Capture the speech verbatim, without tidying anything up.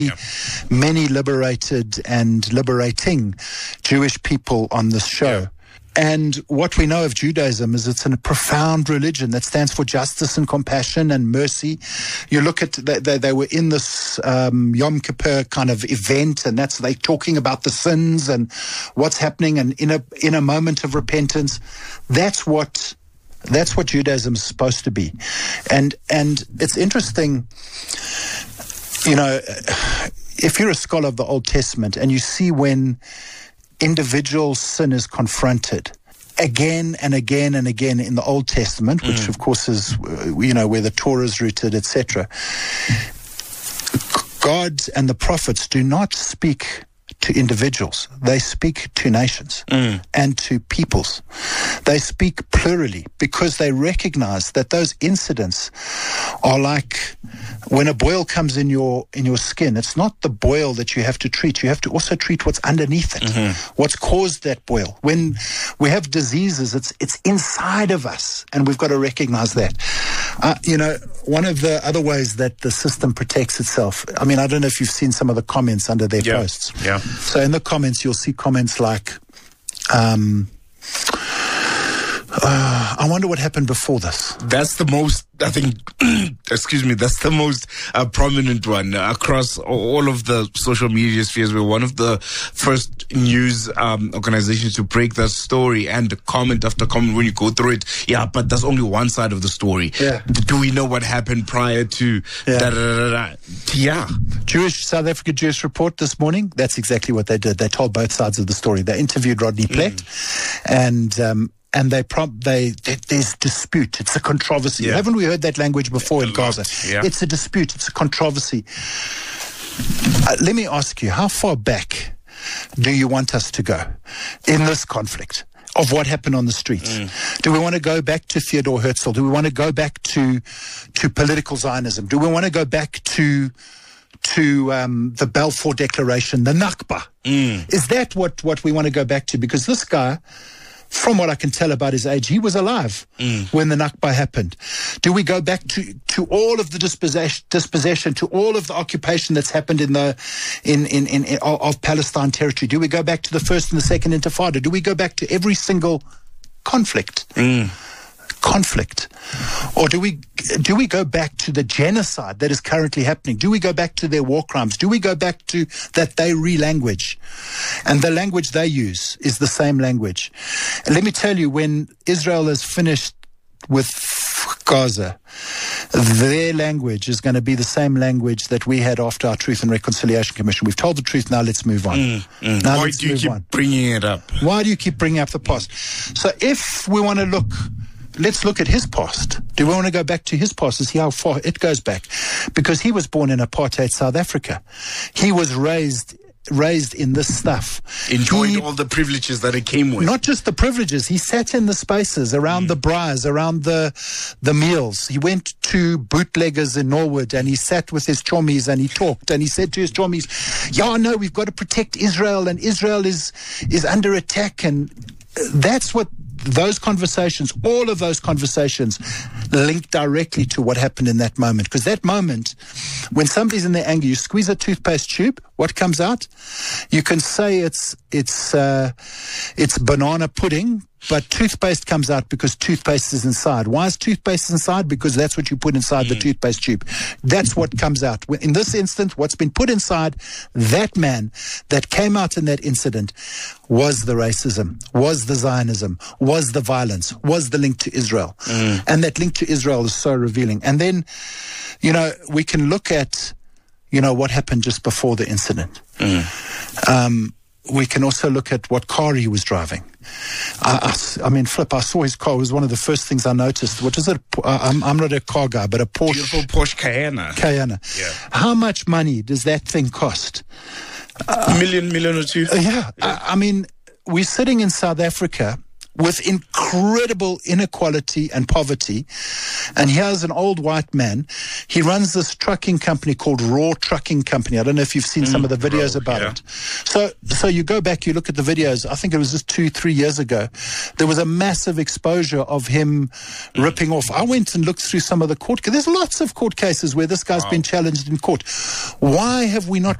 Yeah. Many liberated and liberating Jewish people on this show. Yeah. And what we know of Judaism is it's a profound religion that stands for justice and compassion and mercy. You look at, they, they, they were in this um, Yom Kippur kind of event, and that's, they talking about the sins and what's happening, and in a, in a moment of repentance. That's what, that's what Judaism is supposed to be. And, and it's interesting, you know, if you're a scholar of the Old Testament and you see when individual sin is confronted again and again and again in the Old Testament, which mm. of course is, uh, you know, where the Torah is rooted, et cetera. God and the prophets do not speak to individuals. They speak to nations mm. and to peoples. They speak plurally because they recognize that those incidents are like when a boil comes in your in your skin. It's not the boil that you have to treat. You have to also treat what's underneath it, mm-hmm. what's caused that boil. When we have diseases, it's it's inside of us, and we've got to recognize that. Uh, you know, one of the other ways that the system protects itself, I mean, I don't know if you've seen some of the comments under their yeah. posts. Yeah. So in the comments, you'll see comments like, um, uh, I wonder what happened before this. That's the most, I think, excuse me, that's the most uh, prominent one uh, across all of the social media spheres. We're one of the first news um, organizations to break that story, and comment after comment when you go through it. Yeah, but that's only one side of the story. Yeah. Do we know what happened prior to yeah. da, da, da, da. Yeah. Jewish, South Africa Jewish Report this morning, that's exactly what they did. They told both sides of the story. They interviewed Rodney Plett, mm. and um, and they prompt they, they there's dispute. It's a controversy. Yeah. Haven't we heard that language before a in Gaza? Yeah. It's a dispute. It's a controversy. Uh, let me ask you, how far back do you want us to go in this conflict of what happened on the streets? Mm. Do we want to go back to Theodore Herzl? Do we want to go back to to political Zionism? Do we want to go back to to um, the Balfour Declaration, the Nakba? Mm. Is that what, what we want to go back to? Because this guy, from what I can tell about his age, he was alive mm. when the Nakba happened. Do we go back to, to all of the dispossession, dispossession, to all of the occupation that's happened in the in, in, in, in of Palestine territory? Do we go back to the first and the second Intifada? Do we go back to every single conflict? Mm. conflict? Or do we do we go back to the genocide that is currently happening? Do we go back to their war crimes? Do we go back to that they re-language? And the language they use is the same language. And let me tell you, when Israel is finished with Gaza, their language is going to be the same language that we had after our Truth and Reconciliation Commission. We've told the truth, now let's move on. Mm, mm. Now Why let's do you move keep on. bringing it up? Why do you keep bringing up the past? So if we want to look, let's look at his past. Do we want to go back to his past and see how far it goes back? Because he was born in apartheid South Africa. He was raised raised in this stuff. Enjoyed he, all the privileges that it came with. Not just the privileges. He sat in the spaces around mm. the braais, around the the meals. He went to bootleggers in Norwood and he sat with his chommies and he talked and he said to his chommies, yeah, no, we've got to protect Israel and Israel is is under attack. And that's what those conversations, all of those conversations link directly to what happened in that moment. Because that moment, when somebody's in their anger, you squeeze a toothpaste tube, what comes out? You can say it's it's uh, it's banana pudding, but toothpaste comes out because toothpaste is inside. Why is toothpaste inside? Because that's what you put inside mm. the toothpaste tube. That's what comes out. In this instance, what's been put inside that man that came out in that incident was the racism, was the Zionism, was the violence, was the link to Israel. Mm. And that link to Israel is so revealing. And then, you know, we can look at, you know, what happened just before the incident. Mm. Um, we can also look at what car he was driving. I, I, I mean, Flip, I saw his car. It was one of the first things I noticed. What is it? I'm, I'm not a car guy, but a Porsche. Beautiful Porsche Cayenne. Cayenne. Yeah. How much money does that thing cost? A million, million or two? Uh, yeah. yeah. I, I mean, we're sitting in South Africa with incredible inequality and poverty. And here's an old white man. He runs this trucking company called Raw Trucking Company. I don't know if you've seen mm, some of the videos bro, about yeah. it. So, so you go back, you look at the videos. I think it was just two, three years ago. There was a massive exposure of him mm. ripping off. I went and looked through some of the court. There's lots of court cases where this guy's wow. been challenged in court. Why have we not